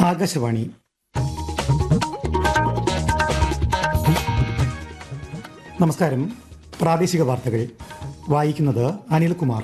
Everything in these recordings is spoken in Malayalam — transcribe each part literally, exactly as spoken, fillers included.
ആകാശവാണി. നമസ്കാരം. പ്രാദേശിക വാർത്തകൾ വായിക്കുന്നത് അനിൽകുമാർ.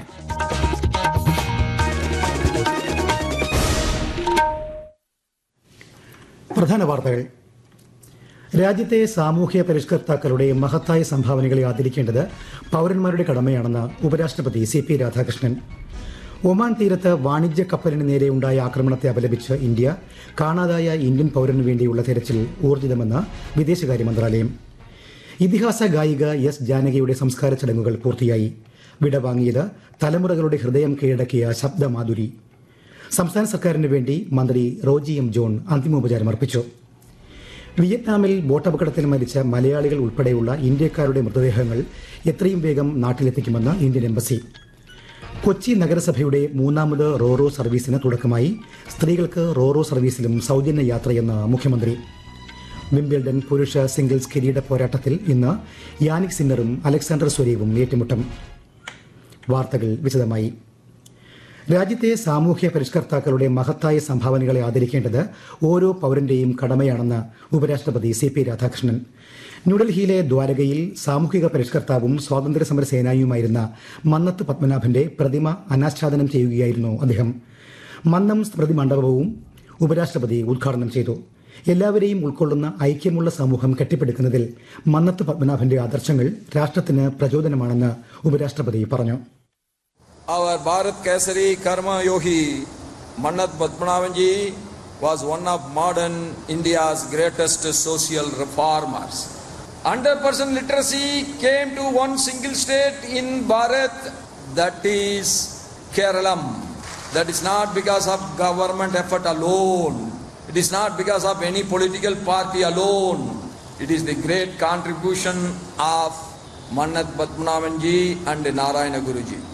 പ്രധാന വാർത്തകൾ. രാജ്യത്തെ സാമൂഹ്യ പരിഷ്കർത്താക്കളുടെ മഹത്തായ സംഭാവനകളെ ആദരിക്കേണ്ടത് പൌരന്മാരുടെ കടമയാണെന്ന് ഉപരാഷ്ട്രപതി സി പി രാധാകൃഷ്ണൻ. ഒമാൻ തീരത്ത് വാണിജ്യ കപ്പലിന് നേരെയുണ്ടായ ആക്രമണത്തെ അപലപിച്ച് ഇന്ത്യ കാണാതായ ഇന്ത്യൻ പൌരന് വേണ്ടിയുള്ള തെരച്ചിൽ ഊർജിതമെന്ന് വിദേശകാര്യ മന്ത്രാലയം. ഇതിഹാസ ഗായിക എസ് ജാനകിയുടെ സംസ്കാര ചടങ്ങുകൾ പൂർത്തിയായി. വിടവാങ്ങിയത് തലമുറകളുടെ ഹൃദയം കീഴടക്കിയ ശബ്ദമാധുരി. സംസ്ഥാന സർക്കാരിന് വേണ്ടി മന്ത്രി റോജി എം ജോൺ അന്തിമോപചാരം അർപ്പിച്ചു. വിയറ്റ്നാമിൽ ബോട്ടപകടത്തിൽ മരിച്ച മലയാളികൾ ഉൾപ്പെടെയുള്ള ഇന്ത്യക്കാരുടെ മൃതദേഹങ്ങൾ എത്രയും വേഗം നാട്ടിലെത്തിക്കുമെന്ന് ഇന്ത്യൻ എംബസി. കൊച്ചി നഗരസഭയുടെ മൂന്നാമത് റോറോ സർവീസിന് തുടക്കമായി. സ്ത്രീകൾക്ക് റോറോ സർവീസിലും സൗജന്യ യാത്രയെന്ന് മുഖ്യമന്ത്രി. വിംബിൾഡൺ പുരുഷ സിംഗിൾസ് കിരീട പോരാട്ടത്തിൽ ഇന്ന് യാനിക് സിന്നറും അലക്സാണ്ടർ സ്വരേവും ഏറ്റുമുട്ടും. വാർത്തകൾ വിശദമായി. രാജ്യത്തെ സാമൂഹ്യ പരിഷ്കർത്താക്കളുടെ മഹത്തായ സംഭാവനകളെ ആദരിക്കേണ്ടത് ഓരോ പൌരന്റെയും കടമയാണെന്ന് ഉപരാഷ്ട്രപതി സി പി രാധാകൃഷ്ണൻ. ന്യൂഡൽഹിയിലെ ദ്വാരകയിൽ സാമൂഹിക പരിഷ്കർത്താവും സ്വാതന്ത്ര്യസമര സേനാനിയുമായിരുന്ന മന്നത്ത് പത്മനാഭന്റെ പ്രതിമ അനാച്ഛാദനം ചെയ്യുകയായിരുന്നു അദ്ദേഹം. മന്നം സ്മൃതി മണ്ഡപവും ഉപരാഷ്ട്രപതി ഉദ്ഘാടനം ചെയ്തു. എല്ലാവരെയും ഉൾക്കൊള്ളുന്ന ഐക്യമുള്ള സമൂഹം കെട്ടിപ്പടുക്കുന്നതിൽ മന്നത്ത് പത്മനാഭന്റെ ആദർശങ്ങൾ രാഷ്ട്രത്തിന് പ്രചോദനമാണെന്ന് ഉപരാഷ്ട്രപതി പറഞ്ഞു. Our Bharat Kesari Karma Yogi Mannat Padmanabhan ji was one of modern India's greatest social reformers. one hundred percent literacy came to one single state in Bharat, that is Kerala. That is not because of government effort alone. It is not because of any political party alone. It is the great contribution of Mannat Padmanabhan ji and Narayana Guru ji.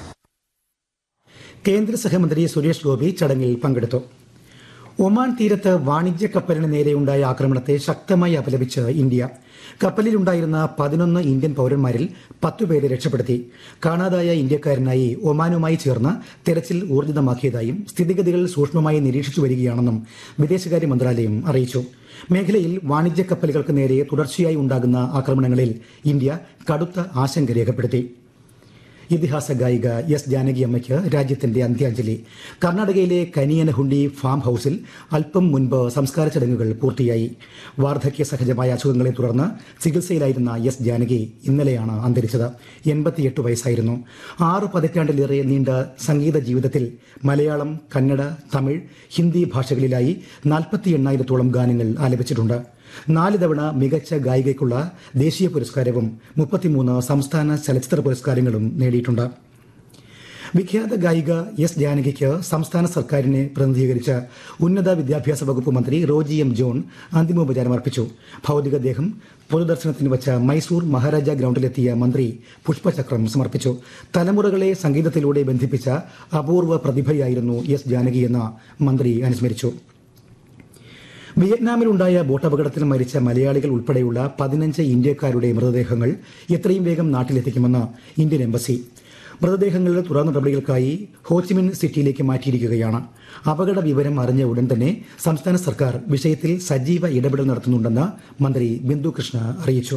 കേന്ദ്ര സഹമന്ത്രി സുരേഷ് ഗോപി ചടങ്ങിൽ പങ്കെടുത്തു. ഒമാൻ തീരത്ത് വാണിജ്യ കപ്പലിന് നേരെയുണ്ടായ ആക്രമണത്തെ ശക്തമായി അപലപിച്ച് ഇന്ത്യ. കപ്പലിലുണ്ടായിരുന്ന പതിനൊന്ന് ഇന്ത്യൻ പൌരന്മാരിൽ പത്തുപേരെ രക്ഷപ്പെടുത്തി. കാണാതായ ഇന്ത്യക്കാരനായി ഒമാനുമായി ചേർന്ന് തെരച്ചിൽ ഊർജിതമാക്കിയതായും സ്ഥിതിഗതികൾ സൂക്ഷ്മമായി നിരീക്ഷിച്ചു വരികയാണെന്നും വിദേശകാര്യ മന്ത്രാലയം അറിയിച്ചു. മേഖലയിൽ വാണിജ്യ കപ്പലുകൾക്ക് നേരെ തുടർച്ചയായി ഉണ്ടാകുന്ന ആക്രമണങ്ങളിൽ ഇന്ത്യ കടുത്ത ആശങ്ക രേഖപ്പെടുത്തി. ഇതിഹാസ ഗായിക എസ് ജാനകി അമ്മയ്ക്ക് രാജ്യത്തിന്റെ അന്ത്യാഞ്ജലി. കർണാടകയിലെ കനിയനഹുണ്ടി ഫാം ഹൌസിൽ അല്പം മുൻപ് സംസ്കാര ചടങ്ങുകൾ പൂർത്തിയായി. വാർദ്ധക്യ സഹജമായ അസുഖങ്ങളെ തുടർന്ന് ചികിത്സയിലായിരുന്ന എസ് ജാനകി ഇന്നലെയാണ് അന്തരിച്ചത്. എൺപത്തിയെട്ട് വയസ്സായിരുന്നു. ആറ് പതിറ്റാണ്ടിലേറെ നീണ്ട സംഗീത ജീവിതത്തിൽ മലയാളം, കന്നഡ, തമിഴ്, ഹിന്ദി ഭാഷകളിലായി നാൽപ്പത്തി എണ്ണായിരത്തോളം ഗാനങ്ങൾ ആലപിച്ചിട്ടുണ്ട്. നാല് തവണ മികച്ച ഗായികയ്ക്കുള്ള ദേശീയ പുരസ്കാരവും മുപ്പത്തിമൂന്ന് സംസ്ഥാന ചലച്ചിത്ര പുരസ്കാരങ്ങളും നേടിയിട്ടുണ്ട്. വിഖ്യാത ഗായിക എസ് ജാനകിക്ക് സംസ്ഥാന സർക്കാരിനെ പ്രതിനിധീകരിച്ച് ഉന്നത വിദ്യാഭ്യാസ വകുപ്പ് മന്ത്രി റോജി എം ജോൺ അന്തിമോപചാരം അർപ്പിച്ചു. ഭൌതികദേഹം പൊതുദർശനത്തിന് വച്ച മൈസൂർ മഹാരാജ ഗ്രൌണ്ടിലെത്തിയ മന്ത്രി പുഷ്പചക്രം സമർപ്പിച്ചു. തലമുറകളെ സംഗീതത്തിലൂടെ ബന്ധിപ്പിച്ച അപൂർവ പ്രതിഭയായിരുന്നു എസ് ജാനകിയെന്ന് മന്ത്രി അനുസ്മരിച്ചു. വിയറ്റ്നാമിലുണ്ടായ ബോട്ടപകടത്തിൽ മരിച്ച മലയാളികൾ ഉൾപ്പെടെയുള്ള പതിനഞ്ച് ഇന്ത്യക്കാരുടെ മൃതദേഹങ്ങൾ എത്രയും വേഗം നാട്ടിലെത്തിക്കുമെന്ന് ഇന്ത്യൻ എംബസി. മൃതദേഹങ്ങളുടെ തുടർ നടപടികൾക്കായി ഹോച്ചിമിൻ സിറ്റിയിലേക്ക് മാറ്റിയിരിക്കുകയാണ്. അപകട വിവരം അറിഞ്ഞ ഉടൻ തന്നെ സംസ്ഥാന സർക്കാർ വിഷയത്തിൽ സജീവ ഇടപെടൽ നടത്തുന്നുണ്ടെന്ന് മന്ത്രി ബിന്ദു കൃഷ്ണ അറിയിച്ചു.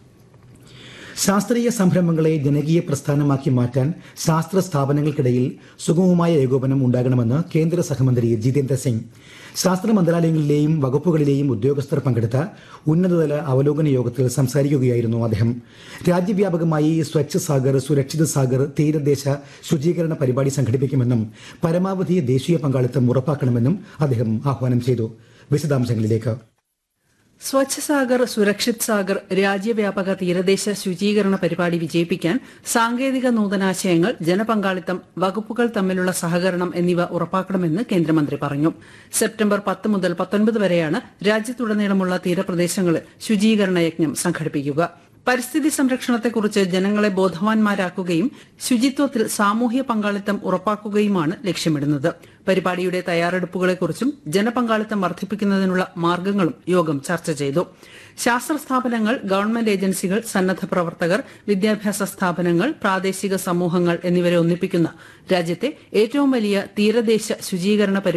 ശാസ്ത്രീയ സംരംഭങ്ങളെ ജനകീയ പ്രസ്ഥാനമാക്കി മാറ്റാൻ ശാസ്ത്ര സ്ഥാപനങ്ങൾക്കിടയിൽ സുഗമമായ ഏകോപനം ഉണ്ടാകണമെന്ന് കേന്ദ്ര സഹമന്ത്രി ജിതേന്ദ്ര സിംഗ്. ശാസ്ത്ര മന്ത്രാലയങ്ങളിലെയും വകുപ്പുകളിലെയും ഉദ്യോഗസ്ഥർ പങ്കെടുത്ത ഉന്നതതല അവലോകന യോഗത്തിൽ സംസാരിക്കുകയായിരുന്നു അദ്ദേഹം. രാജ്യവ്യാപകമായി സ്വച്ഛ് സാഗർ, സുരക്ഷിത് സാഗർ തീരദേശ ശുചീകരണ പരിപാടി സംഘടിപ്പിക്കുമെന്നും പരമാവധി ദേശീയ പങ്കാളിത്തം ഉറപ്പാക്കണമെന്നും അദ്ദേഹം ആഹ്വാനം ചെയ്തു. വിശദാംശങ്ങളിലേക്ക്. സ്വച്ഛ് സാഗർ, സുരക്ഷിത് സാഗർ രാജ്യവ്യാപക തീരദേശ ശുചീകരണ പരിപാടി വിജയിപ്പിക്കാൻ സാങ്കേതിക നൂതനാശയങ്ങൾ, ജനപങ്കാളിത്തം, വകുപ്പുകൾ തമ്മിലുള്ള സഹകരണം എന്നിവ ഉറപ്പാക്കണമെന്ന് കേന്ദ്രമന്ത്രി പറഞ്ഞു. സെപ്റ്റംബർ പത്ത് മുതൽ പത്തൊൻപത് വരെയാണ് രാജ്യത്തുടനീളമുള്ള തീരപ്രദേശങ്ങളിൽ ശുചീകരണ യജ്ഞം സംഘടിപ്പിക്കുക. പരിസ്ഥിതി സംരക്ഷണത്തെക്കുറിച്ച് ജനങ്ങളെ ബോധവാന്മാരാക്കുകയും ശുചിത്വത്തിൽ സാമൂഹ്യ പങ്കാളിത്തം ഉറപ്പാക്കുകയുമാണ് ലക്ഷ്യമിടുന്നത്. പരിപാടിയുടെ തയ്യാറെടുപ്പുകളെക്കുറിച്ചും ജനപങ്കാളിത്തം വർദ്ധിപ്പിക്കുന്നതിനുള്ള മാർഗ്ഗങ്ങളും യോഗം ചർച്ച ചെയ്തു. ശാസ്ത്ര സ്ഥാപനങ്ങൾ, ഗവൺമെന്റ് ഏജൻസികൾ, സന്നദ്ധ പ്രവർത്തകർ, വിദ്യാഭ്യാസ സ്ഥാപനങ്ങൾ, പ്രാദേശിക സമൂഹങ്ങൾ എന്നിവരെ ഒന്നിപ്പിക്കുന്ന രാജ്യത്തെ ഏറ്റവും വലിയ തീരദേശ ശുചീകരണ